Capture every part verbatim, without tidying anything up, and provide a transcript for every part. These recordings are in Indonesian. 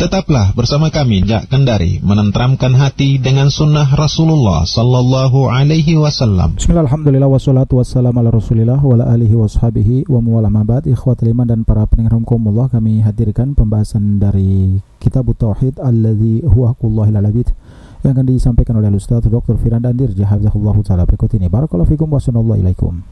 Tetaplah bersama kami Jak Kendari, menenteramkan hati dengan sunnah Rasulullah sallallahu alaihi wasallam. Bismillah, alhamdulillah, wassalatu wassalamu ala rasulillah wa ala alihi washabihi wa muwala mabad. Ikhwatul iman dan para pendengar rahmatullah, kami hadirkan pembahasan dari Kitab Tauhid alladzi huwa haqqullahil alabid yang akan disampaikan oleh Ustaz Doktor Firanda Andirja hafizahullah taala. Berikut ini, barakallahu fikum wa sallallahu ilaikum.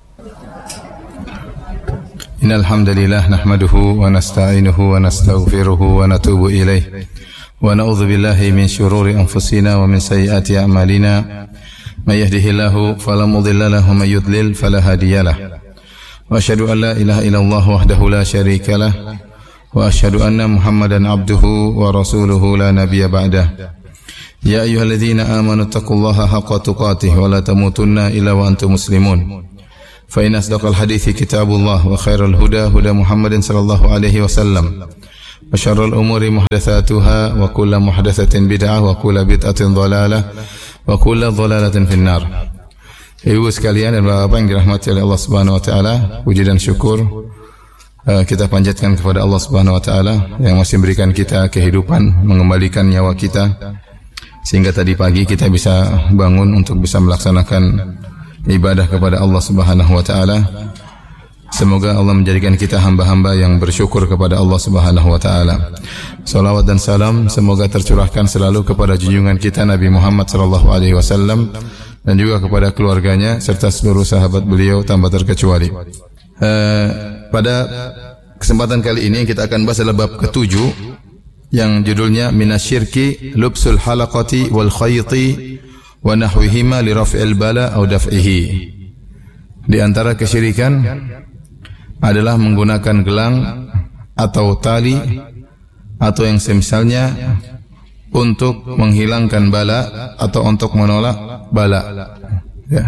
Innal hamdalillah nahmaduhu wa nasta'inuhu wa nastaghfiruhu wa natubu ilayh wa na'udzu billahi min shururi anfusina wa min sayyiati a'malina may yahdihillahu fala mudilla lahu wa may yudlil fala hadiyalah wa asyhadu an la ilaha illallah wahdahu la syarika lah wa asyhadu anna muhammadan abduhu wa rasuluhu la nabiyya ba'dah. Ya ayyuhalladzina amanu taqullaha haqqa tuqatih wa la tamutunna illa wa antum muslimun. Fa inna asdaqal hadithi kitabullah wa khairal huda huda Muhammadin sallallahu alaihi wasallam wa syarrul umuri muhdatsatuha wa kullu muhdatsatin bid'ah wa kullu bid'atin dhalalah wa kullu dhalalatin finnar. Ibu sekalian dan bapak yang dirahmati oleh Allah Subhanahu wa taala, puji dan syukur uh, kita panjatkan kepada Allah Subhanahu wa taala yang masih memberikan kita kehidupan, mengembalikan nyawa kita sehingga tadi pagi kita bisa bangun untuk bisa melaksanakan ibadah kepada Allah Subhanahu wa taala. Semoga Allah menjadikan kita hamba-hamba yang bersyukur kepada Allah Subhanahu wa taala. Salawat dan salam semoga tercurahkan selalu kepada junjungan kita Nabi Muhammad sallallahu alaihi wasallam dan juga kepada keluarganya serta seluruh sahabat beliau tanpa terkecuali. Uh, pada kesempatan kali ini kita akan bahas adalah bab ketujuh yang judulnya minasyirki lubsul halaqati wal khayti wa nahwihima li raf'il bala aw daf'ihi. Di antara kesyirikan adalah menggunakan gelang atau tali atau yang semisalnya untuk menghilangkan bala atau untuk menolak bala. Ya.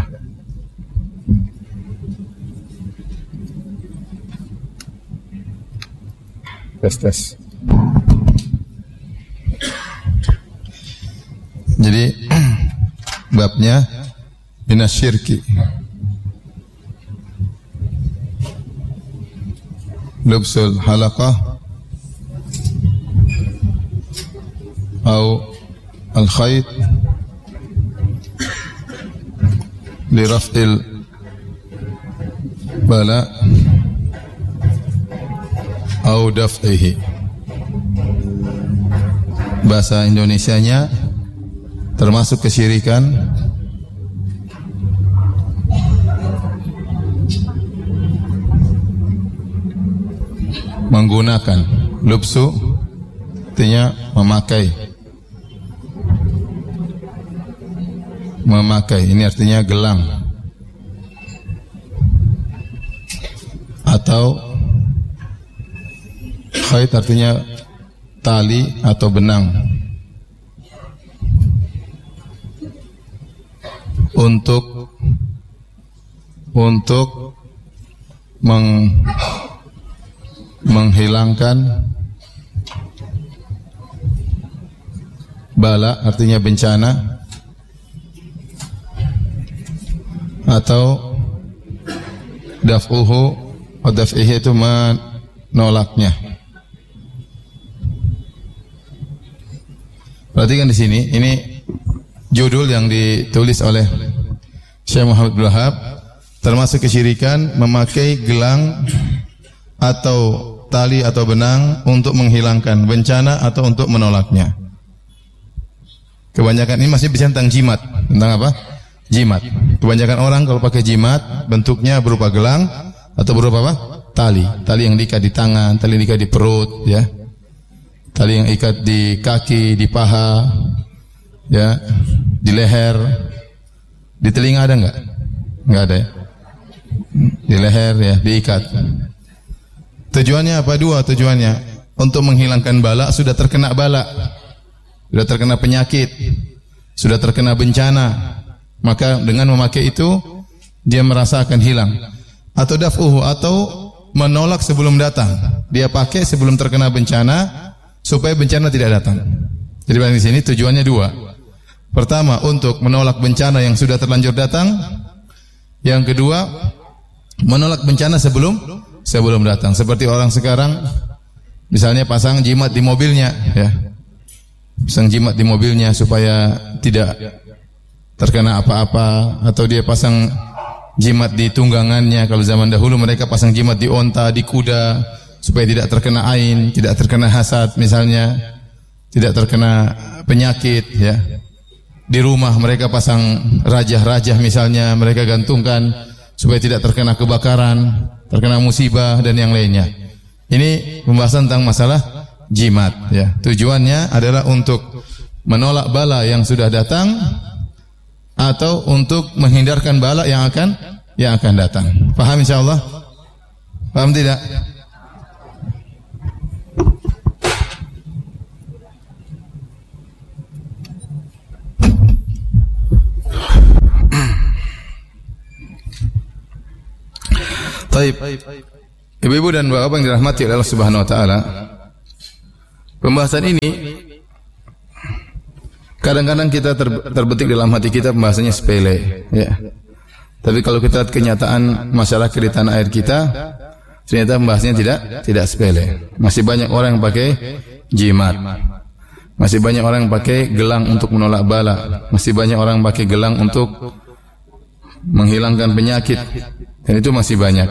Tes tes. Jadi babnya minasyirki lubsul halaqah atau al-khayt li raf'il bala atau daf'ihi. Bahasa Indonesianya termasuk kesyirikan menggunakan lubsu, artinya memakai memakai ini artinya gelang atau khayt artinya tali atau benang untuk untuk meng, menghilangkan bala artinya bencana atau daf'uhu atau daf'ihi itu menolaknya. Perhatikan di sini, ini judul yang ditulis oleh Syekh Muhammad Abdul Wahab, termasuk kesyirikan memakai gelang atau tali atau benang untuk menghilangkan bencana atau untuk menolaknya. Kebanyakan ini masih bicara tentang jimat. Tentang apa? Jimat. Kebanyakan orang kalau pakai jimat bentuknya berupa gelang atau berupa apa? Tali. Tali yang diikat di tangan, tali yang diikat di perut, ya. Tali yang ikat di kaki, di paha, ya, di leher, di telinga ada enggak? Enggak ada ya. Di leher ya, diikat. Tujuannya apa? Dua tujuannya. Untuk menghilangkan bala, sudah terkena bala, sudah terkena penyakit, sudah terkena bencana, maka dengan memakai itu dia merasa akan hilang. Atau daf'uhu, atau menolak sebelum datang. Dia pakai sebelum terkena bencana supaya bencana tidak datang. Jadi di sini tujuannya dua. Pertama, untuk menolak bencana yang sudah terlanjur datang. Yang kedua, menolak bencana sebelum sebelum datang. Seperti orang sekarang Misalnya pasang jimat di mobilnya, ya. Pasang jimat di mobilnya supaya tidak terkena apa-apa, atau dia pasang jimat di tunggangannya. Kalau zaman dahulu mereka pasang jimat di onta, di kuda, supaya tidak terkena ain, tidak terkena hasad misalnya, tidak terkena penyakit, ya. Di rumah mereka pasang rajah-rajah misalnya, mereka gantungkan supaya tidak terkena kebakaran, terkena musibah dan yang lainnya. Ini pembahasan tentang masalah jimat, ya. Tujuannya adalah untuk menolak bala yang sudah datang atau untuk menghindarkan bala yang akan yang akan datang. Paham insyaallah? Paham tidak? Baik. Ibu-ibu dan bapak yang dirahmati oleh Allah Subhanahu wa taala, pembahasan ini kadang-kadang kita ter, terbetik dalam hati kita pembahasannya sepele, ya. Tapi kalau kita lihat kenyataan masyarakat di tanah air kita, ternyata pembahasannya tidak tidak sepele. Masih banyak orang yang pakai jimat. Masih banyak orang yang pakai gelang untuk menolak bala. Masih banyak orang yang pakai gelang untuk menghilangkan penyakit. Dan itu masih banyak.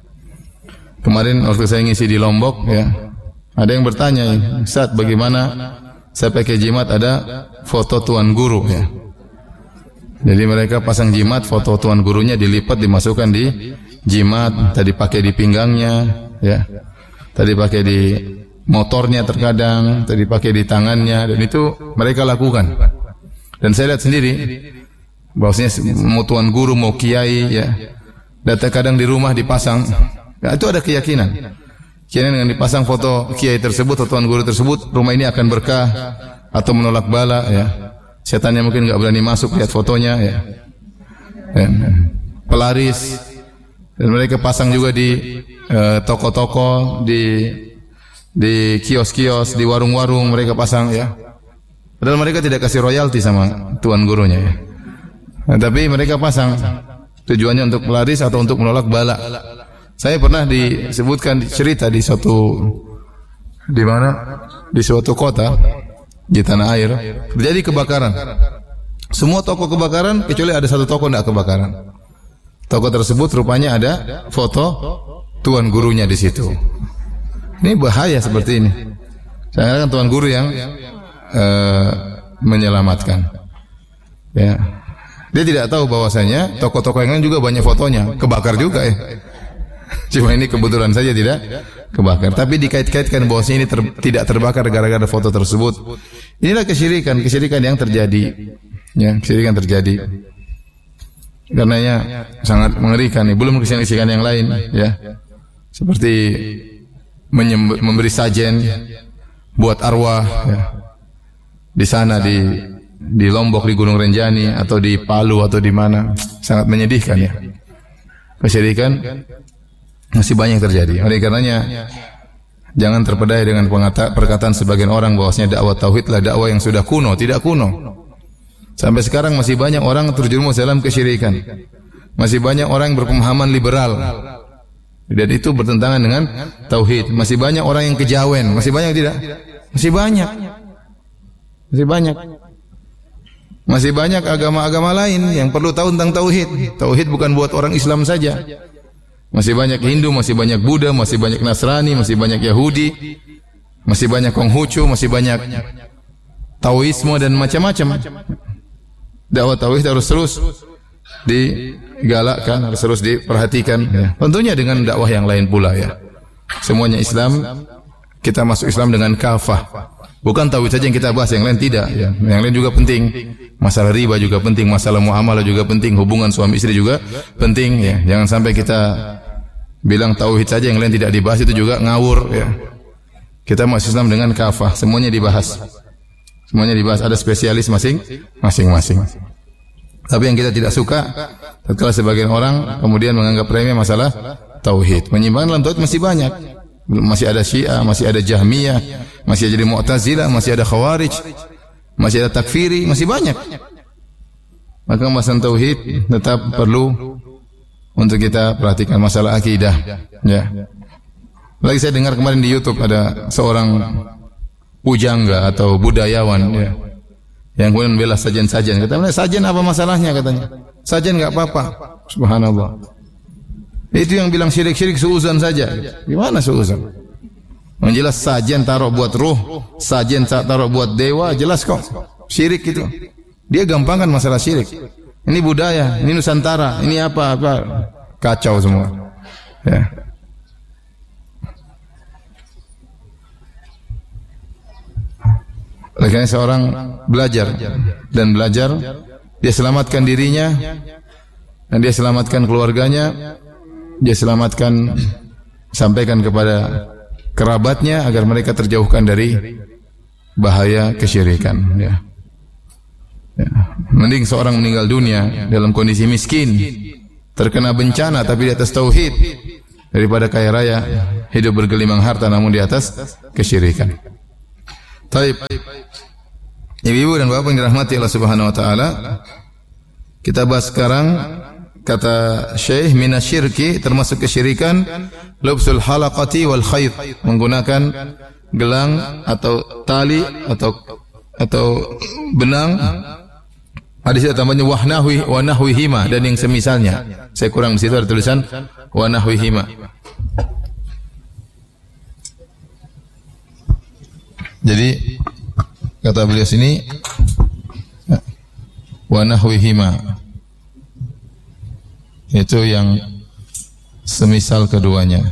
Kemarin waktu saya ngisi di Lombok, ya, ada yang bertanya, Ustaz, bagaimana saya pakai jimat ada foto tuan guru, ya. Jadi mereka pasang jimat, foto tuan gurunya dilipat, dimasukkan di jimat, tadi pakai di pinggangnya, ya. Tadi pakai di motornya terkadang, tadi pakai di tangannya, dan itu mereka lakukan. Dan saya lihat sendiri, bahwasanya mau tuan guru, mau kiai, ya, data kadang di rumah dipasang, ya, itu ada keyakinan. Keyakinan dengan dipasang foto kiai tersebut atau tuan guru tersebut, rumah ini akan berkah atau menolak bala, ya. Setannya mungkin enggak berani masuk lihat fotonya, ya. Dan pelaris, dan mereka pasang juga di uh, toko-toko, di di kios-kios, di warung-warung mereka pasang, ya. Padahal mereka tidak kasih royalti sama tuan gurunya, ya. Nah, tapi mereka pasang. Tujuannya untuk pelaris atau untuk menolak bala. Saya pernah disebutkan cerita di suatu di mana? Di suatu kota di tanah air terjadi kebakaran. Semua toko kebakaran kecuali ada satu toko tidak kebakaran. Toko tersebut rupanya ada foto tuan gurunya di situ. Ini bahaya seperti ini. Saya katakan tuan guru yang uh, menyelamatkan. Ya. Dia tidak tahu bahwasanya toko-toko yang lain juga banyak fotonya, kebakar juga, ya. Cuma ini kebetulan saja tidak kebakar. Tapi dikait-kaitkan bahwasanya ini ter, tidak terbakar gara-gara foto tersebut. Inilah kesyirikan, kesyirikan yang terjadi, ya, kesyirikan terjadi. Karenanya sangat mengerikan. Nih. Belum kesyirikan yang lain, ya, seperti menyemb- memberi sajen buat arwah, ya. Di sana di di Lombok, di Gunung Renjani, atau di Palu, atau di mana, sangat menyedihkan, ya. Kesyirikan masih banyak terjadi. Oleh karenanya jangan terpedaya dengan pengata, perkataan sebagian orang bahwasanya dakwah tauhid adalah dakwah yang sudah kuno. Tidak kuno. Sampai sekarang masih banyak orang terjerumus dalam kesyirikan. Masih banyak orang yang berpemahaman liberal. Dan itu bertentangan dengan tauhid. Masih banyak orang yang kejawen. Masih banyak tidak? Masih banyak. Masih banyak. Masih banyak agama-agama lain yang perlu tahu tentang tauhid. Tauhid bukan buat orang Islam saja. Masih banyak Hindu, masih banyak Buddha, masih banyak Nasrani, masih banyak Yahudi, masih banyak Konghucu, masih banyak Taoisme dan macam-macam. Dakwah tauhid harus terus digalakkan, harus terus diperhatikan, ya. Tentunya dengan dakwah yang lain pula, ya. Semuanya Islam, kita masuk Islam dengan kafah. Bukan tauhid saja yang kita bahas, yang lain tidak, ya. Yang lain juga penting. Masalah riba juga penting, masalah muamalah juga penting, hubungan suami istri juga penting, ya. Jangan sampai kita bilang tauhid saja yang lain tidak dibahas, itu juga ngawur, ya. Kita masuk Islam dengan kafah, semuanya dibahas. Semuanya dibahas, ada spesialis masing masing-masing. Tapi yang kita tidak suka tatkala sebagian orang kemudian menganggap remeh masalah tauhid. Penyimpangan dalam tauhid masih banyak. Masih ada Syiah, masih ada Jahmiyah, masih ada Mu'tazilah, masih ada Khawarij, masih ada takfiri, masih banyak. Maka pembahasan tauhid tetap perlu untuk kita perhatikan. Masalah akidah, ya. Lagi saya dengar kemarin di YouTube ada seorang pujangga atau budayawan ya, yang kemudian bela sajen-sajen. Katanya, sajen apa masalahnya katanya? Sajen enggak apa-apa. Subhanallah. Itu yang bilang syirik-syirik suuzon saja. Gimana suuzon? Yang jelas sajen taruh buat ruh, sajen taruh buat dewa, jelas kok. Syirik itu. Dia gampangkan masalah syirik. Ini budaya, ini Nusantara, ini apa apa kacau semua. Ya. Oleh karena seorang belajar dan belajar, dia selamatkan dirinya dan dia selamatkan keluarganya, dia selamatkan, sampaikan kepada kerabatnya agar mereka terjauhkan dari bahaya kesyirikan. Ya. Ya. Mending seorang meninggal dunia dalam kondisi miskin, terkena bencana tapi di atas tauhid, daripada kaya raya hidup bergelimang harta namun di atas kesyirikan. Taib. Ibu-ibu dan bapak yang dirahmati Allah Subhanahu wa taala, kita bahas sekarang kata Syekh minasyirki, termasuk kesyirikan lubsul halaqati wal khayt, menggunakan gelang atau tali atau atau benang. Hadis itu tambahnya wahnahwi wa nahwihima dan yang semisalnya. Saya kurang di situ ada tulisan wa nahwihima. Jadi kata beliau sini wa nahwihima, itu yang semisal keduanya.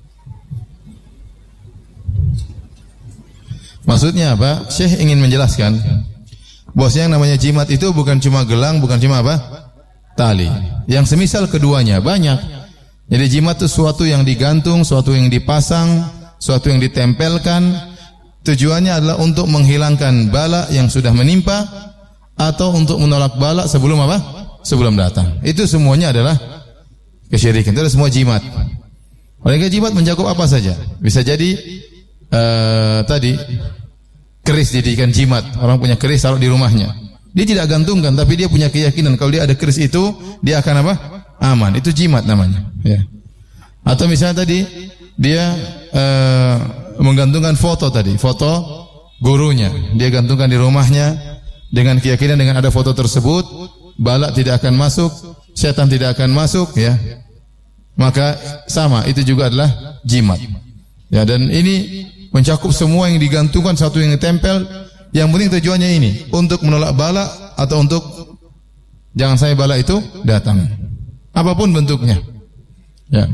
Maksudnya apa? Syekh ingin menjelaskan bahwasanya yang namanya jimat itu bukan cuma gelang, bukan cuma apa? Tali. Yang semisal keduanya banyak. Jadi jimat itu suatu yang digantung, suatu yang dipasang, suatu yang ditempelkan. Tujuannya adalah untuk menghilangkan bala yang sudah menimpa atau untuk menolak bala sebelum apa? Sebelum datang. Itu semuanya adalah kesyirikan. Itu adalah semua jimat. Oleh karena jimat mencakup apa saja. Bisa jadi uh, tadi keris dijadikan jimat. Orang punya keris taruh di rumahnya. Dia tidak gantungkan, tapi dia punya keyakinan kalau dia ada keris itu, dia akan apa? Aman. Itu jimat namanya. Ya. Atau misalnya tadi dia uh, menggantungkan foto tadi, foto gurunya. Dia gantungkan di rumahnya dengan keyakinan dengan ada foto tersebut, balak tidak akan masuk, setan tidak akan masuk, ya. Maka sama, itu juga adalah jimat. Ya, dan ini mencakup semua yang digantungkan, satu yang ditempel. Yang penting tujuannya ini untuk menolak bala atau untuk jangan sampai bala itu datang. Apapun bentuknya. Ya.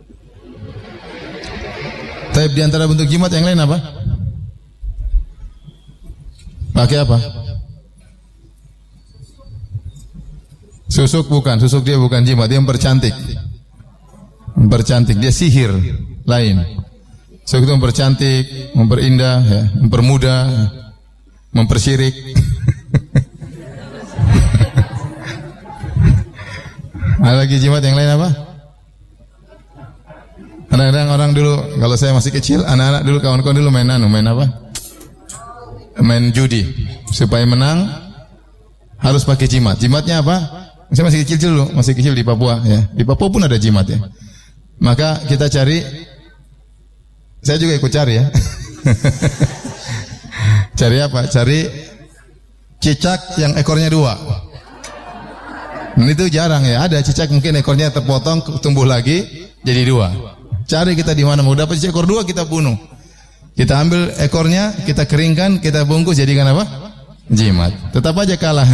Tapi di antara bentuk jimat yang lain apa? Pakai apa? Susuk bukan, susuk dia bukan jimat, dia mempercantik. Mempercantik, dia sihir lain. Susuk itu mempercantik, memperindah, ya, mempermudah, mempersyirik. Ada lagi jimat yang lain apa? Kadang-kadang orang dulu, kalau saya masih kecil, anak-anak dulu, kawan-kawan dulu main anu, main apa? Main judi. Supaya menang, harus pakai jimat. Jimatnya apa? Saya masih kecil dulu, masih kecil di Papua, ya. Di Papua pun ada jimat, ya. Maka kita cari, saya juga ikut cari, ya. Cari apa? Cari cicak yang ekornya dua. Nah, itu jarang, ya. Ada cicak mungkin ekornya terpotong, tumbuh lagi, jadi dua. Cari kita di mana mau dapat ekor dua, kita bunuh. Kita ambil ekornya, kita keringkan, kita bungkus, jadikan apa? Jimat. Tetap aja kalah.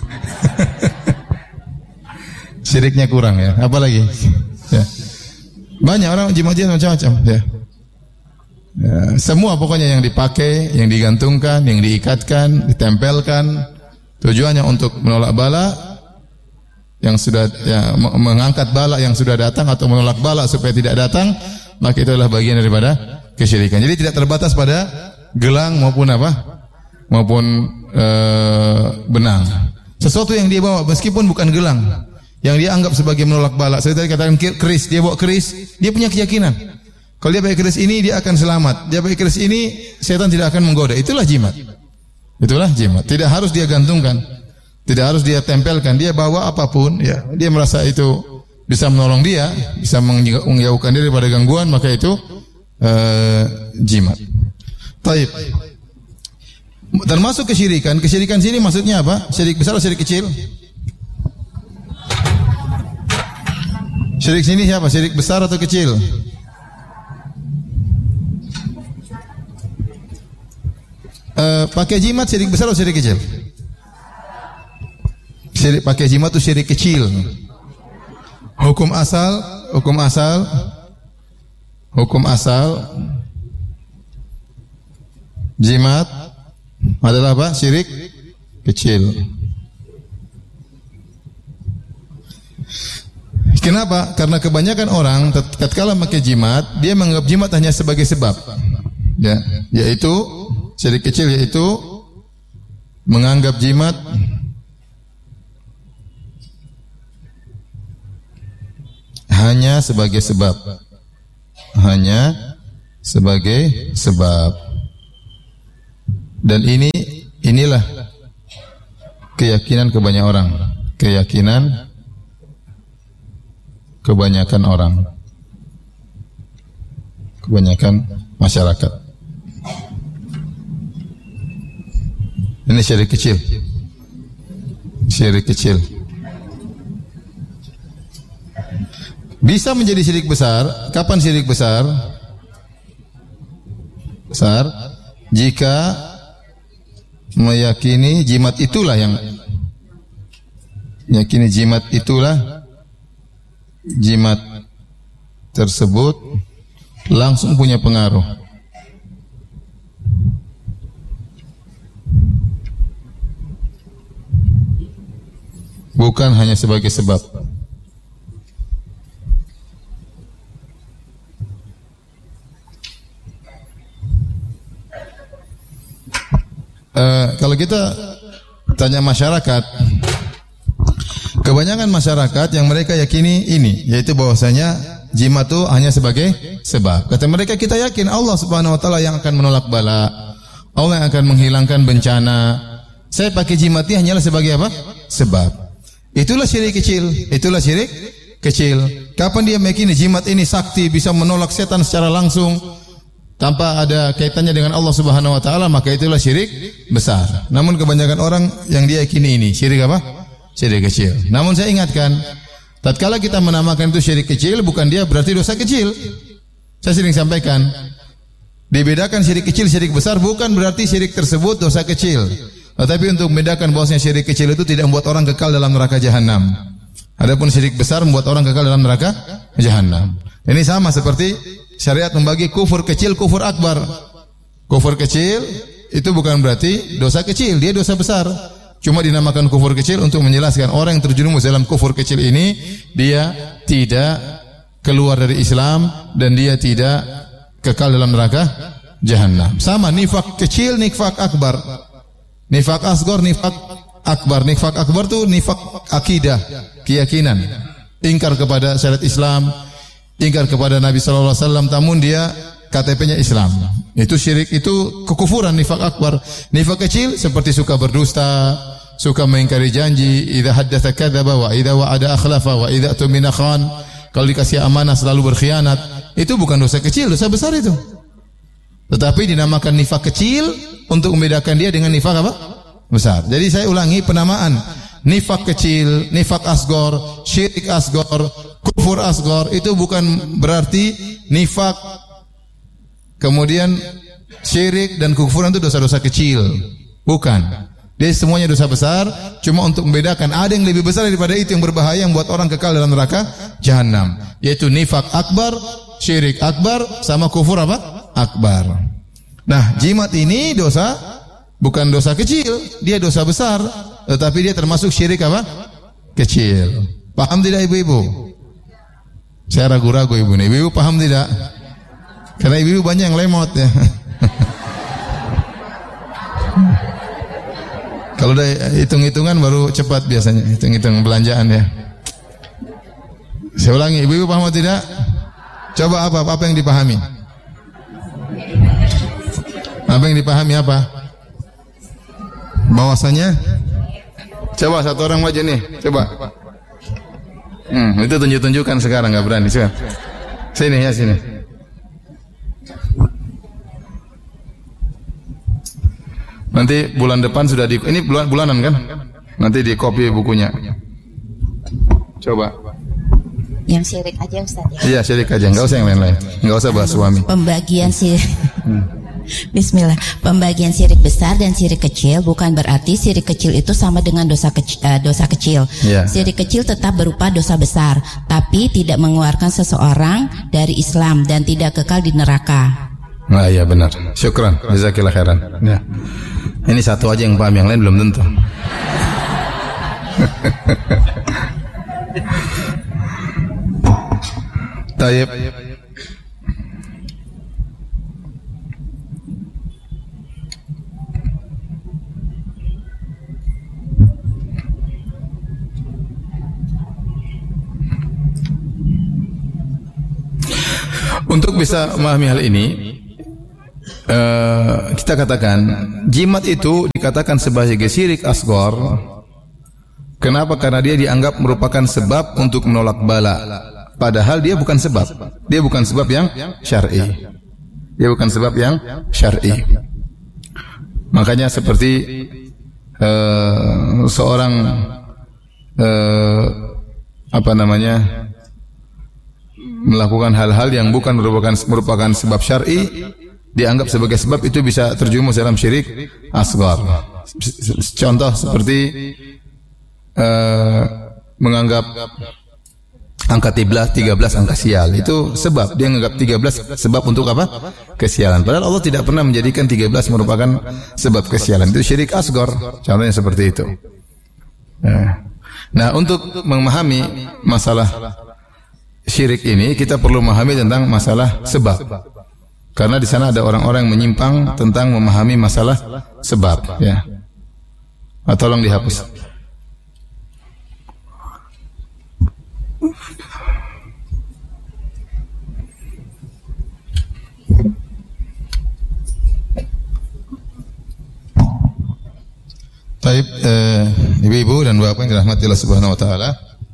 Syiriknya kurang, ya. Apalagi? Ya. Banyak orang jimat-jimat macam-macam, ya. Ya. Semua pokoknya yang dipakai, yang digantungkan, yang diikatkan, ditempelkan, tujuannya untuk menolak bala yang sudah, ya, mengangkat bala yang sudah datang atau menolak bala supaya tidak datang, maka itu adalah bagian daripada kesyirikan. Jadi tidak terbatas pada gelang maupun apa, maupun ee, benang. Sesuatu yang dia bawa meskipun bukan gelang, yang dia anggap sebagai menolak bala. Saya tadi katakan keris, dia bawa keris, dia punya keyakinan. Kalau dia pakai keris ini dia akan selamat. Dia pakai keris ini setan tidak akan menggoda. Itulah jimat. Itulah jimat. Tidak harus dia gantungkan. Tidak harus dia tempelkan, dia bawa apapun, ya. Dia merasa itu bisa menolong dia, bisa menjauhkan diri daripada gangguan, maka itu uh, jimat. Taib. Termasuk kesyirikan. Kesyirikan sini maksudnya apa? Syirik besar atau syirik kecil? Syirik sini siapa? Syirik besar atau kecil? Uh, pakai jimat syirik besar atau syirik kecil? Syirik pakai jimat itu syirik kecil. Hukum asal, hukum asal, hukum asal, jimat adalah apa? Syirik kecil. Kenapa? Karena kebanyakan orang tatkala pakai jimat, dia menganggap jimat hanya sebagai sebab, ya, yaitu syirik kecil, yaitu menganggap jimat hanya sebagai sebab, hanya sebagai sebab. Dan ini inilah keyakinan kebanyakan orang, keyakinan kebanyakan orang, kebanyakan masyarakat. Ini syirik kecil, syirik kecil. Bisa menjadi syirik besar. Kapan syirik besar? Besar jika meyakini jimat itulah yang meyakini jimat itulah jimat tersebut langsung punya pengaruh. Bukan hanya sebagai sebab. Uh, kalau kita tanya masyarakat, kebanyakan masyarakat yang mereka yakini ini, yaitu bahwasanya jimat itu hanya sebagai sebab. Kata mereka, kita yakin Allah Subhanahu wa taala yang akan menolak bala, Allah yang akan menghilangkan bencana. Saya pakai jimat ini hanyalah sebagai apa? Sebab. Itulah syirik kecil, itulah syirik kecil. Kapan dia meyakini jimat ini sakti, bisa menolak setan secara langsung tanpa ada kaitannya dengan Allah Subhanahu wa taala, maka itulah syirik besar. Namun kebanyakan orang yang dia yakini ini syirik apa? Syirik kecil. Namun saya ingatkan, tatkala kita menamakan itu syirik kecil, bukan dia berarti dosa kecil. Saya sering sampaikan, dibedakan syirik kecil, syirik besar bukan berarti syirik tersebut dosa kecil. Tetapi untuk membedakan bahwasanya syirik kecil itu tidak membuat orang kekal dalam neraka jahanam. Adapun syirik besar membuat orang kekal dalam neraka jahanam. Ini sama seperti syariat membagi kufur kecil, kufur akbar. Kufur kecil itu bukan berarti dosa kecil, dia dosa besar. Cuma dinamakan kufur kecil untuk menjelaskan orang yang terjerumus dalam kufur kecil ini, dia tidak keluar dari Islam dan dia tidak kekal dalam neraka jahanam. Sama nifak kecil, nifak akbar. Nifak asgor, nifak akbar. Nifak akbar itu nifak akidah, keyakinan, ingkar kepada syariat Islam, ingkar kepada Nabi sallallahu alaihi wasallam, namun dia K T P-nya Islam. Itu syirik, itu kekufuran, nifak akbar. Nifak kecil seperti suka berdusta, suka mengingkari janji, idza haddatsa kadzaba wa idza wa'ada akhlafa wa idza tumina khan. Kalau dikasih amanah selalu berkhianat. Itu bukan dosa kecil, dosa besar itu. Tetapi dinamakan nifak kecil untuk membedakan dia dengan nifak apa? Besar. Jadi saya ulangi penamaan. Nifak kecil, nifak asgor, syirik asgor, kufur asgor itu bukan berarti nifak kemudian syirik dan kufuran itu dosa-dosa kecil. Bukan. Dia semuanya dosa besar, cuma untuk membedakan ada yang lebih besar daripada itu yang berbahaya yang buat orang kekal dalam neraka jahanam, yaitu nifak akbar, syirik akbar sama kufur apa? Akbar. Nah, jimat ini dosa bukan dosa kecil, dia dosa besar, tetapi dia termasuk syirik apa? Kecil. Paham tidak ibu-ibu? Saya ragu-ragu ibu nih. Ibu paham tidak? Karena ibu-ibu banyak yang lemot ya. Kalau udah hitung-hitungan baru cepat biasanya, hitung-hitung belanjaan ya. Saya ulangi, ibu-ibu paham atau tidak? Coba apa? Apa yang dipahami? Apa yang dipahami apa? Bahwasanya, coba satu orang maju nih, coba. Hmm, itu tunjuk-tunjukkan sekarang, nggak berani, coba. Sini ya sini. Nanti bulan depan sudah di ini bulan bulanan kan? Nanti di copy bukunya. Coba. Yang syirik aja Ustaz ya. Iya, syirik aja, enggak usah yang lain-lain. Enggak usah bahas suami. Pembagian syirik. Hmm. Bismillah. Pembagian syirik besar dan syirik kecil bukan berarti syirik kecil itu sama dengan dosa kecil, uh, dosa kecil. Yeah. Syirik kecil tetap berupa dosa besar, tapi tidak mengeluarkan seseorang dari Islam dan tidak kekal di neraka. Nah, iya benar. Syukran. Jazakillah khairan. Ya. Ini satu aja yang paham, yang lain belum tentu. Tayyib. Untuk bisa memahami hal ini, Uh, kita katakan jimat itu dikatakan sebagai syirik asghar. Kenapa? Karena dia dianggap merupakan sebab untuk menolak bala, padahal dia bukan sebab. Dia bukan sebab yang syar'i. Dia bukan sebab yang syar'i. Makanya seperti uh, seorang uh, apa namanya melakukan hal-hal yang bukan merupakan merupakan sebab syar'i, dianggap sebagai sebab, itu bisa terjumus dalam syirik asghar. Contoh seperti uh, menganggap angka tiga belas angka sial, itu sebab. Dia menganggap tiga belas sebab untuk apa? Kesialan. Padahal Allah tidak pernah menjadikan tiga belas merupakan sebab kesialan. Itu syirik asghar. Contohnya seperti itu. Nah, untuk memahami masalah syirik ini, kita perlu memahami tentang masalah sebab. Karena di sana ada orang-orang yang menyimpang tentang memahami masalah sebab, ya. Ah, tolong dihapus. Baik, eh, ibu-ibu dan bapak yang dirahmati Allah Subhanahu wa taala.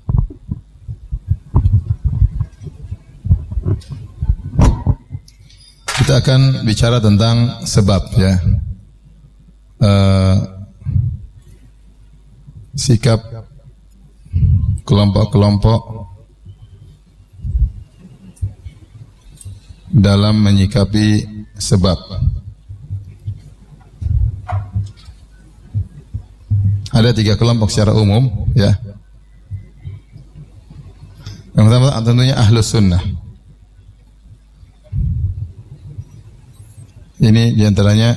Kita akan bicara tentang sebab, ya. Uh, sikap kelompok-kelompok dalam menyikapi sebab. Ada tiga kelompok secara umum, ya. Yang pertama tentunya Ahlus Sunnah. Ini diantaranya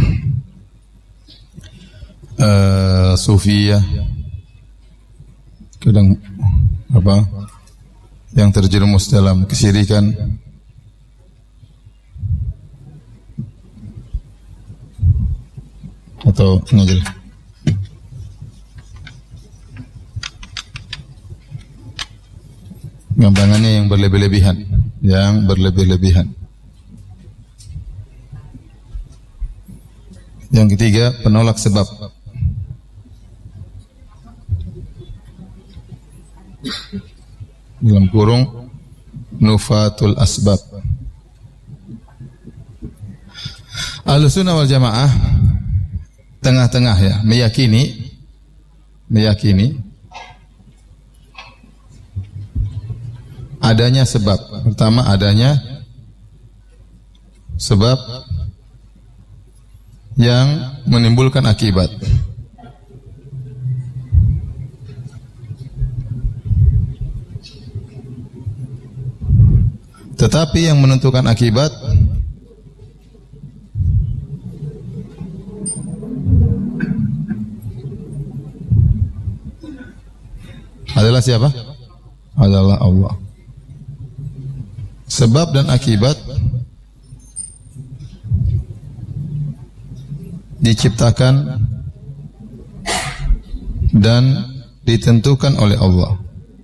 uh, Sufiyah, kadang apa yang terjerumus dalam kesyirikan, atau ngajel gampangannya yang berlebih-lebihan, yang berlebih-lebihan. Yang ketiga, penolak sebab. Dalam kurung nufatul asbab. Ahlussunnah wal Jamaah tengah-tengah, ya, meyakini meyakini adanya sebab. Pertama, adanya sebab yang menimbulkan akibat. Tetapi yang menentukan akibat adalah siapa? Adalah Allah. Sebab dan akibat diciptakan dan ditentukan oleh Allah.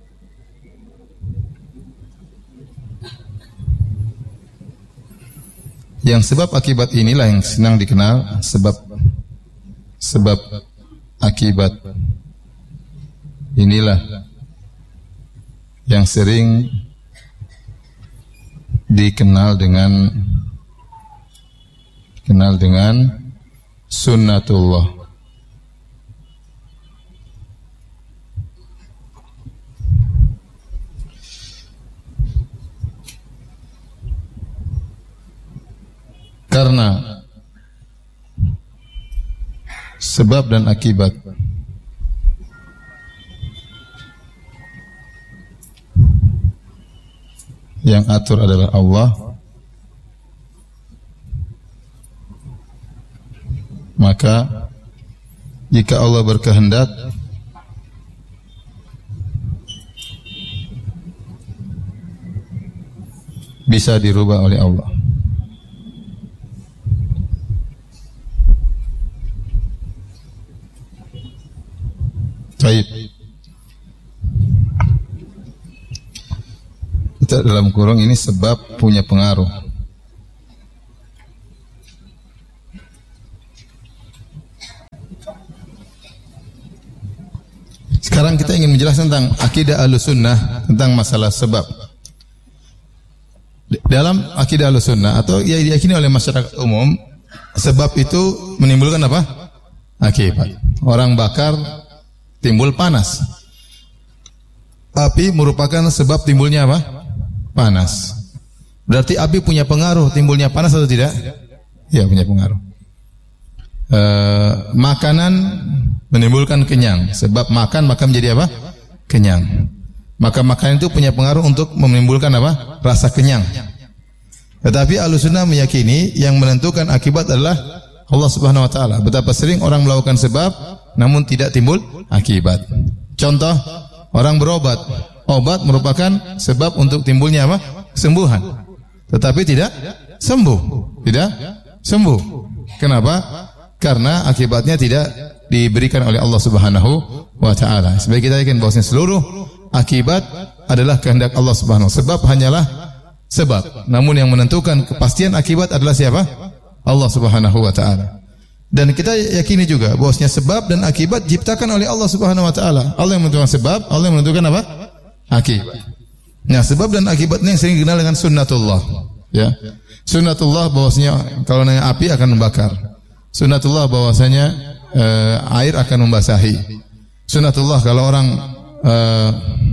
Yang sebab akibat inilah yang senang dikenal sebab sebab akibat. Inilah yang sering dikenal dengan kenal dengan sunnatullah. Karena sebab dan akibat yang atur adalah Allah, maka jika Allah berkehendak bisa dirubah oleh Allah. Baik. Kita dalam kurung ini sebab punya pengaruh. Sekarang kita ingin menjelaskan tentang akidah Ahlussunnah, tentang masalah sebab. Dalam akidah Ahlussunnah atau yang diyakini oleh masyarakat umum, sebab itu menimbulkan apa? Akibat. Orang bakar timbul panas. Api merupakan sebab timbulnya apa? Panas. Berarti api punya pengaruh timbulnya panas atau tidak? Ya, punya pengaruh. E, makanan menimbulkan kenyang. Sebab makan maka menjadi apa? Kenyang. Maka makanan itu punya pengaruh untuk menimbulkan apa? Rasa kenyang. Tetapi Ahlussunnah meyakini yang menentukan akibat adalah Allah Subhanahu wa taala. Betapa sering orang melakukan sebab namun tidak timbul akibat. Contoh, orang berobat. Obat merupakan sebab untuk timbulnya apa? Kesembuhan. Tetapi tidak sembuh. Tidak sembuh. Kenapa? Karena akibatnya tidak diberikan oleh Allah Subhanahu wa taala. Sebab kita yakin bahwasanya seluruh akibat adalah kehendak Allah Subhanahu wa taala. Sebab hanyalah sebab. Namun yang menentukan kepastian akibat adalah siapa? Allah Subhanahu wa taala. Dan kita yakini juga bahwasanya sebab dan akibat diciptakan oleh Allah Subhanahu wa taala. Allah yang menentukan sebab, Allah yang menentukan apa? Akibat. Nah, sebab dan akibatnya yang sering dikenal dengan sunnatullah, ya. Sunnatullah bahwasanya kalau nanya api akan membakar. Sunnatullah bahwasanya eh, air akan membasahi. Sunnatullah kalau orang eh,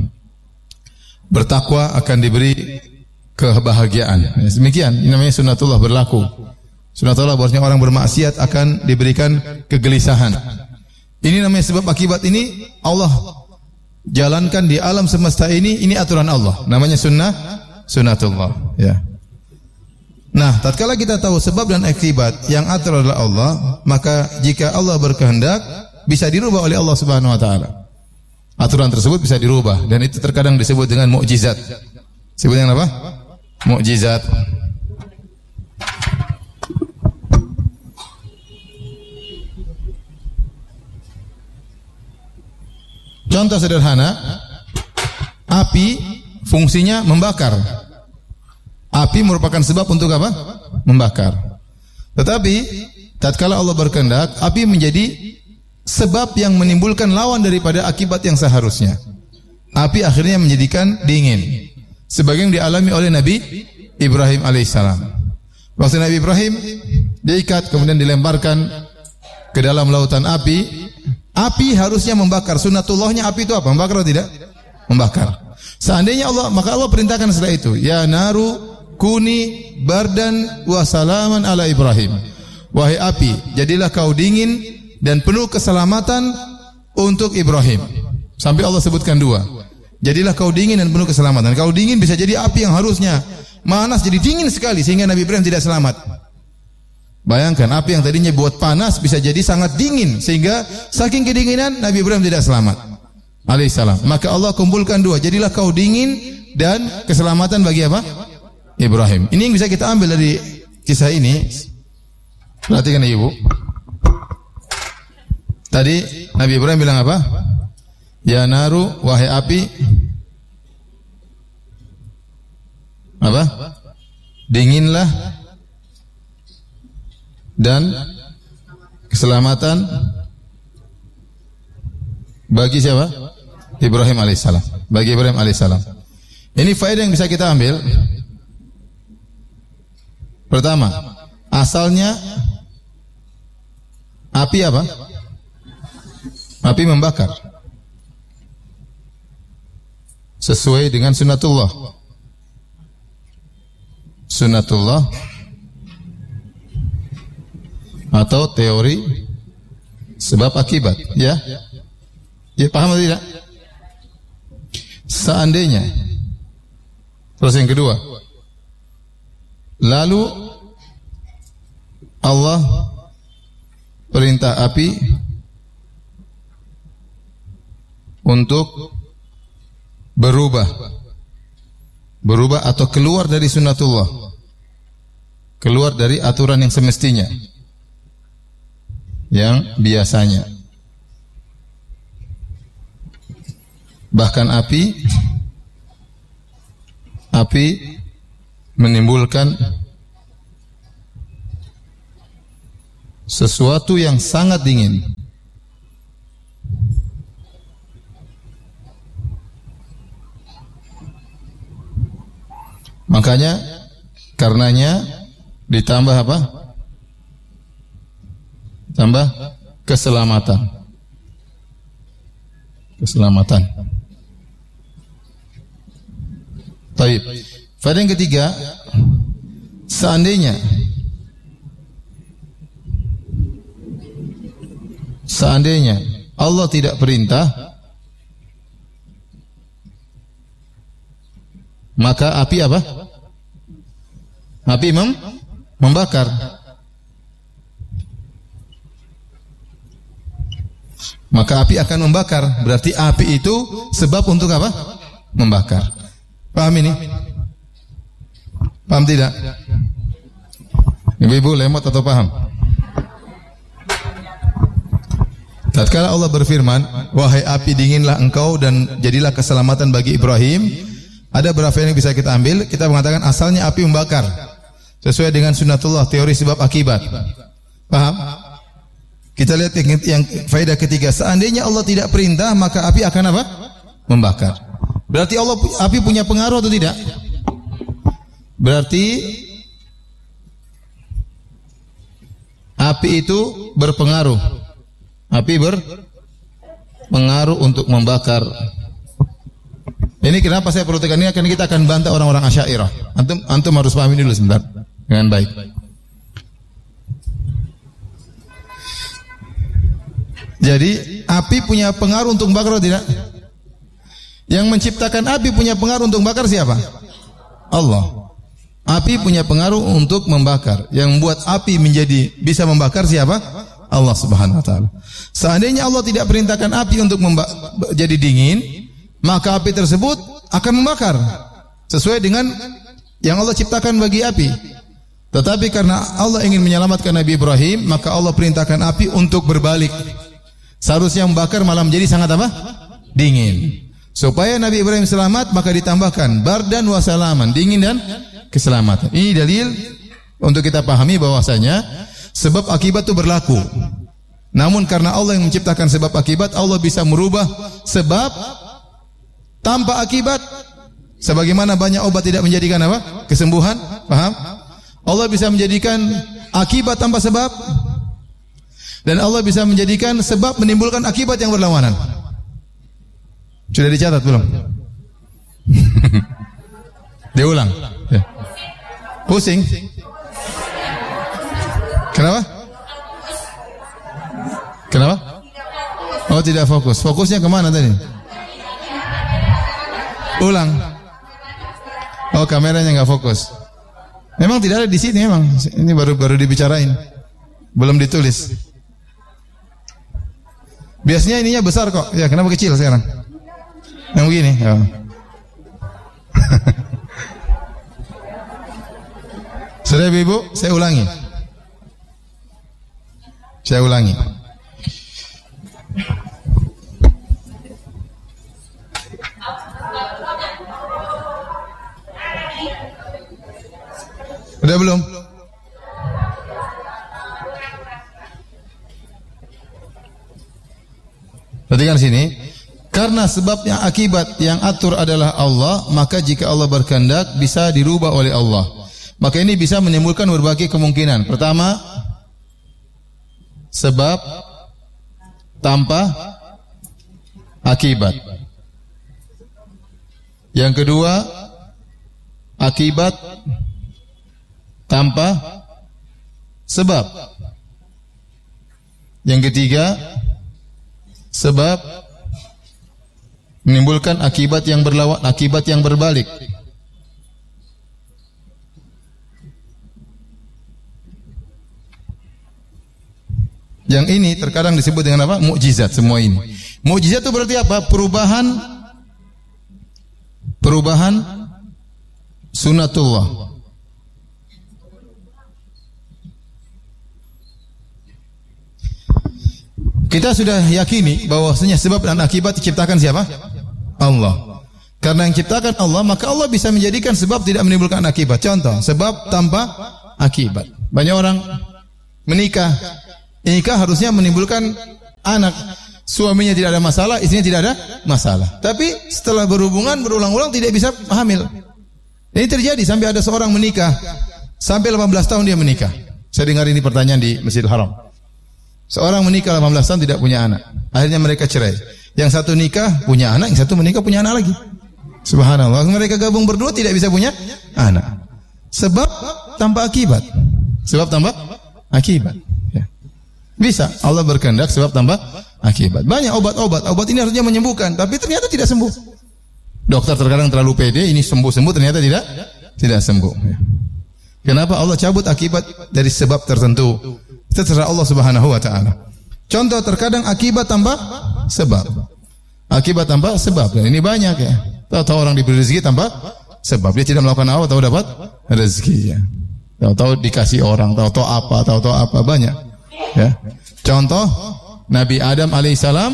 bertakwa akan diberi kebahagiaan. Ya, demikian, ini namanya sunnatullah berlaku. Sunnatullah bahwasanya orang bermaksiat akan diberikan kegelisahan. Ini namanya sebab akibat ini Allah jalankan di alam semesta ini, ini aturan Allah. Namanya sunnah, sunnatullah, ya. Nah, tatkala kita tahu sebab dan akibat yang atur adalah Allah, maka jika Allah berkehendak bisa dirubah oleh Allah Subhanahu wa taala. Aturan tersebut bisa dirubah dan itu terkadang disebut dengan mukjizat. Disebut dengan apa? Mukjizat. Contoh sederhana, api fungsinya membakar. Api merupakan sebab untuk apa? Membakar. Tetapi tatkala Allah berkehendak, api menjadi sebab yang menimbulkan lawan daripada akibat yang seharusnya. Api akhirnya menjadikan dingin. Sebagaimana dialami oleh Nabi Ibrahim alaihissalam. Waktu Nabi Ibrahim diikat kemudian dilemparkan ke dalam lautan api, api harusnya membakar. Sunnatullahnya api itu apa? Membakar atau tidak? Membakar. Seandainya Allah, maka Allah perintahkan setelah itu, ya naru kuni bardan wa salaman ala Ibrahim. Wahai api, jadilah kau dingin dan penuh keselamatan untuk Ibrahim. Sampai Allah sebutkan dua. Jadilah kau dingin dan penuh keselamatan. Kau dingin bisa jadi api yang harusnya panas jadi dingin sekali sehingga Nabi Ibrahim tidak selamat. Bayangkan api yang tadinya buat panas bisa jadi sangat dingin sehingga saking kedinginan Nabi Ibrahim tidak selamat alaihissalam. Maka Allah kumpulkan dua. Jadilah kau dingin dan keselamatan bagi apa? Ibrahim. Ini yang bisa kita ambil dari kisah ini. Perhatikan ibu. Tadi Nabi Ibrahim bilang apa? Ya naru, wahai api, apa? Dinginlah dan keselamatan bagi siapa? Ibrahim alaihissalam. Bagi Ibrahim alaihissalam. Ini faedah yang bisa kita ambil. Pertama, asalnya Api apa? Api membakar. Sesuai dengan sunnatullah. Sunnatullah atau teori sebab akibat, ya? Ya, paham atau tidak? Seandainya, terus yang kedua, lalu Allah perintah api untuk berubah, berubah atau keluar dari sunnatullah, keluar dari aturan yang semestinya, yang biasanya. Bahkan api, api menimbulkan sesuatu yang sangat dingin. Makanya, karenanya ditambah apa? Tambah keselamatan. Keselamatan. Baik. Pada yang ketiga, seandainya seandainya Allah tidak perintah, maka api apa? Api mem membakar. Maka api akan membakar. Berarti api itu sebab untuk apa? Membakar. Paham ini? Paham tidak? Ibu-ibu lemot atau paham? Tatkala Allah berfirman, wahai api dinginlah engkau dan jadilah keselamatan bagi Ibrahim, ada berapa yang bisa kita ambil? Kita mengatakan asalnya api membakar, sesuai dengan sunnatullah, teori sebab akibat. Paham? Kita lihat yang, yang faedah ketiga. Seandainya Allah tidak perintah, maka api akan apa? Membakar. Berarti Allah api punya pengaruh atau tidak? Berarti api itu berpengaruh. Api berpengaruh untuk membakar. Ini kenapa saya perlu tekan ini? Karena kita akan bantah orang-orang Asy'ariyah. Antum antum harus pahami dulu sebentar dengan baik. Jadi api punya pengaruh untuk membakar atau tidak? Yang menciptakan api punya pengaruh untuk membakar siapa? Allah. Api punya pengaruh untuk membakar. Yang membuat api menjadi bisa membakar siapa? Allah Subhanahu wa taala. Seandainya Allah tidak perintahkan api untuk jadi dingin, maka api tersebut akan membakar sesuai dengan yang Allah ciptakan bagi api. Tetapi karena Allah ingin menyelamatkan Nabi Ibrahim, maka Allah perintahkan api untuk berbalik. Seharusnya membakar malah menjadi sangat apa? Dingin. Supaya Nabi Ibrahim selamat, maka ditambahkan bardan wa salaman, dingin dan keselamatan. Ini dalil untuk kita pahami bahwasanya sebab akibat itu berlaku. Namun karena Allah yang menciptakan sebab akibat, Allah bisa merubah sebab tanpa akibat. Sebagaimana banyak obat tidak menjadikan apa? Kesembuhan. Paham? Allah bisa menjadikan akibat tanpa sebab, dan Allah bisa menjadikan sebab menimbulkan akibat yang berlawanan. Sudah dicatat belum? Diulang. Ya. Pusing. Kenapa? Kenapa? Oh, tidak fokus. Fokusnya kemana tadi? Ulang. Oh, kameranya nggak fokus. Memang tidak ada di sini memang. Ini baru baru dibicarain. Belum ditulis. Biasanya ininya besar kok. Ya, kenapa kecil sekarang? Yang begini. Oh. Sudah Ibu, saya ulangi. Saya ulangi. Udah belum? Perhatikan sini. Karena sebabnya akibat yang atur adalah Allah, maka jika Allah berkehendak bisa dirubah oleh Allah. Maka ini bisa menimbulkan berbagai kemungkinan. Pertama, sebab tanpa akibat. Yang kedua, akibat tanpa sebab. Yang ketiga, sebab menimbulkan akibat yang berlawan, akibat yang berbalik. Yang ini terkadang disebut dengan apa? Mukjizat semua ini. Mukjizat itu berarti apa? Perubahan perubahan sunatullah. Kita sudah yakini bahwasanya sebab dan akibat diciptakan siapa? Allah. Karena yang ciptakan Allah, maka Allah bisa menjadikan sebab tidak menimbulkan akibat. Contoh, sebab tanpa akibat. Banyak orang menikah, nikah harusnya menimbulkan anak. Suaminya tidak ada masalah, istrinya tidak ada masalah. Tapi setelah berhubungan berulang-ulang tidak bisa hamil. Ini terjadi sampai ada seorang menikah sampai delapan belas tahun dia menikah. Saya dengar ini pertanyaan di Masjidil Haram. Seorang menikah delapan belas tahun tidak punya anak. Akhirnya mereka cerai. Yang satu nikah punya anak, yang satu menikah punya anak lagi. Subhanallah, mereka gabung berdua tidak bisa punya anak. Sebab tanpa akibat. Sebab tanpa akibat. Ya. Bisa Allah berkehendak sebab tanpa akibat. Banyak obat-obat. Obat ini harusnya menyembuhkan, tapi ternyata tidak sembuh. Dokter terkadang terlalu pede, ini sembuh-sembuh ternyata tidak tidak sembuh. Ya. Kenapa Allah cabut akibat dari sebab tertentu? Terserah Allah Subhanahu wa taala. Contoh, terkadang akibat tanpa sebab. Akibat tanpa sebab. Dan ini banyak ya. Tahu-tahu orang diberi rezeki tanpa sebab. Dia tidak melakukan apa, tahu dapat rezeki ya. Tahu-tahu dikasih orang, tahu-tahu apa, tahu-tahu apa, banyak. Ya. Contoh, Nabi Adam alaihissalam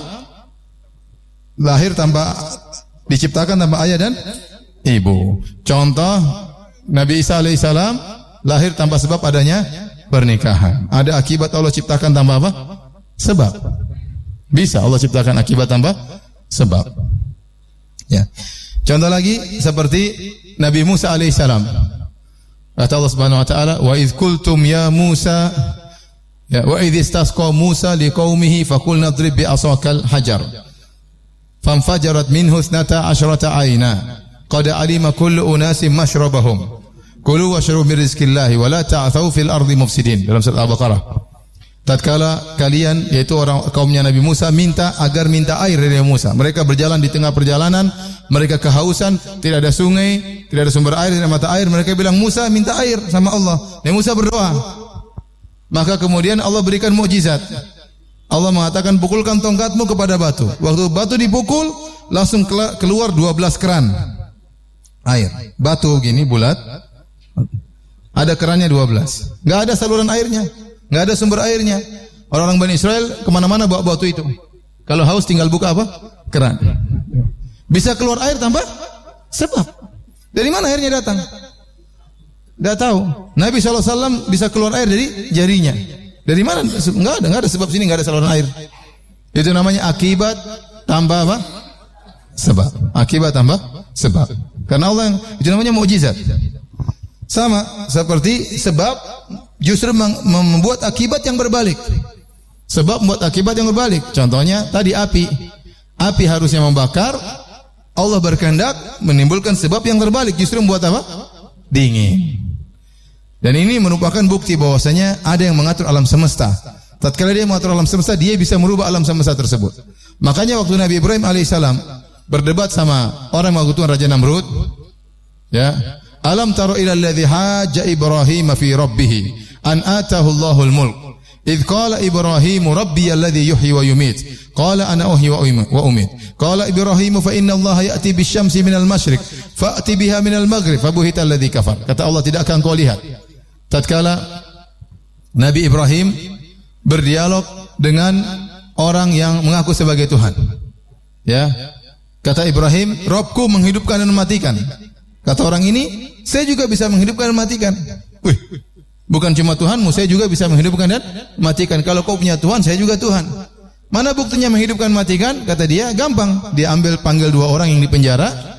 lahir tanpa, diciptakan tanpa ayah dan ibu. Contoh, Nabi Isa alaihissalam lahir tanpa sebab adanya pernikahan. Ada akibat Allah ciptakan tanpa apa? Sebab. Bisa Allah ciptakan akibat tanpa sebab. Ya. Contoh lagi seperti Nabi Musa alaihissalam. Kata Allah Subhanahu wa taala, "Wa idz qultum ya Musa, ya wa idz istasqa Musa liqaumihi faqulna idrib bi asakal hajar. Fanfajarat minhu ithnata asyrata ayna. Qad alima kullu unasin mashrabahum. Kulu washrabu min rizqillahi wa la ta'thaw fil ardi mufsidin." Dalam surat Al-Baqarah. Tatkala kalian, yaitu orang kaumnya Nabi Musa, minta agar minta air dari Musa. Mereka berjalan di tengah perjalanan, mereka kehausan, tidak ada sungai, tidak ada sumber air, tidak ada mata air. Mereka bilang, "Musa, minta air sama Allah." Nabi Musa berdoa. Maka kemudian Allah berikan mukjizat. Allah mengatakan, "Pukulkan tongkatmu kepada batu." Waktu batu dipukul, langsung keluar dua belas keran air. Batu gini bulat, ada kerannya dua belas. Enggak ada saluran airnya, enggak ada sumber airnya. Orang-orang Bani Israel kemana-mana bawa batu itu. Kalau haus tinggal buka apa? Keran. Bisa keluar air tanpa sebab. Dari mana airnya datang? Enggak tahu. Nabi shallallahu alaihi wasallam bisa keluar air dari jarinya. Dari mana? Enggak ada, enggak ada sebab, sini enggak ada saluran air. Itu namanya akibat tanpa apa? Sebab. Akibat tanpa sebab. Karena Allah yang, itu namanya mukjizat. Sama seperti sebab justru membuat akibat yang berbalik. Sebab membuat akibat yang berbalik. Contohnya tadi api. Api harusnya membakar, Allah berkehendak menimbulkan sebab yang terbalik, justru membuat apa? Dingin. Dan ini merupakan bukti bahwasanya ada yang mengatur alam semesta. Tatkala dia mengatur alam semesta, dia bisa merubah alam semesta tersebut. Makanya waktu Nabi Ibrahim alaihissalam berdebat sama orang yang mengaku Tuhan Raja Namrud, ya, alam taro ila alladhi hajja Ibrahim fi rabbih an atahu Allahul mulk idh qala Ibrahim rabbi alladhi yuhyi wa yumit qala ana uhyi wa umit qala Ibrahim fa inna Allah ya'ti bisyamsi minal masyriq fa'ti biha minal maghrib fabuhita alladhi kafar. Kata Allah, tidak akan kau lihat tatkala Nabi Ibrahim berdialog dengan orang yang mengaku sebagai Tuhan, ya, kata Ibrahim, Robku menghidupkan dan mematikan. Kata orang ini, saya juga bisa menghidupkan dan mematikan. Wih, bukan cuma Tuhanmu, saya juga bisa menghidupkan dan mematikan. Kalau kau punya Tuhan, saya juga Tuhan. Mana buktinya menghidupkan dan mematikan? Kata dia, gampang. Dia ambil panggil dua orang yang di penjara,